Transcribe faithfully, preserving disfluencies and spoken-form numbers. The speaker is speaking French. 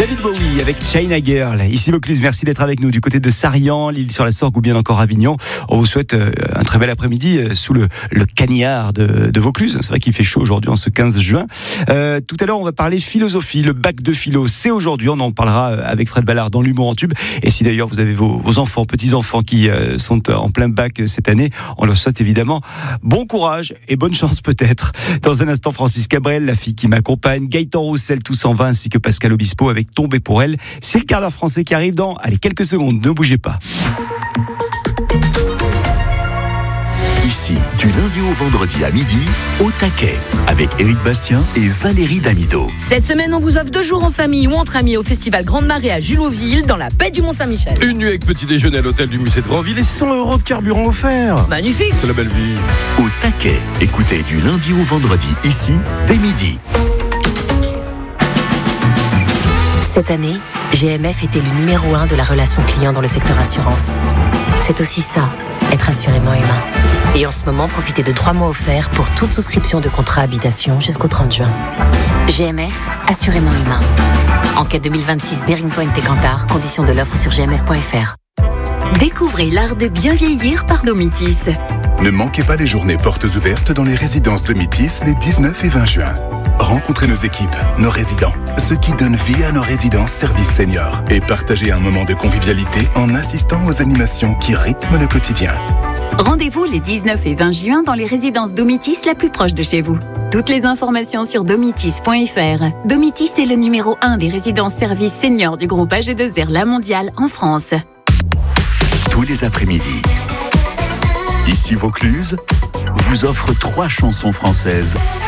David Bowie avec China Girl. Ici Vaucluse, merci d'être avec nous du côté de Sarian, l'île sur la Sorgue ou bien encore Avignon. On vous souhaite un très bel après-midi sous le, le cagnard de, de Vaucluse. C'est vrai qu'il fait chaud aujourd'hui en ce quinze juin. Euh, tout à l'heure, on va parler philosophie. Le bac de philo, c'est aujourd'hui. On en parlera avec Fred Ballard dans l'humour en tube. Et si d'ailleurs vous avez vos, vos enfants, petits-enfants qui euh, sont en plein bac cette année, on leur souhaite évidemment bon courage et bonne chance peut-être. Dans un instant, Francis Cabrel, la fille qui m'accompagne, Gaëtan Roussel, tous en vain, ainsi que Pascal Obispo avec Tombé pour elle. C'est le quart d'heure français qui arrive dans, allez, quelques secondes, ne bougez pas. Ici, du lundi au vendredi à midi, au taquet, avec Éric Bastien et Valérie Damido. Cette semaine, on vous offre deux jours en famille ou entre amis au festival Grande Marée à Julotville, dans la baie du Mont-Saint-Michel. Une nuit avec petit déjeuner à l'hôtel du musée de Grandville et cent euros de carburant offert. Magnifique. C'est la belle vie. Au taquet, écoutez du lundi au vendredi, ici, dès midi. Cette année, G M F était le numéro un de la relation client dans le secteur assurance. C'est aussi ça, être assurément humain. Et en ce moment, profitez de trois mois offerts pour toute souscription de contrat habitation jusqu'au trente juin. G M F, assurément humain. Enquête deux mille vingt-six, Bearing Point et Kantar, conditions de l'offre sur g m f point f r. Découvrez l'art de bien vieillir par Domitis. Ne manquez pas les journées portes ouvertes dans les résidences Domitis les dix-neuf et vingt juin. Rencontrez nos équipes, nos résidents, ceux qui donnent vie à nos résidences services seniors et partagez un moment de convivialité en assistant aux animations qui rythment le quotidien. Rendez-vous les dix-neuf et vingt juin dans les résidences Domitis la plus proche de chez vous. Toutes les informations sur domitis point f r. Domitis est le numéro un des résidences services seniors du groupe A G deux R La Mondiale en France. Tous les après-midi, ici Vaucluse vous offre trois chansons françaises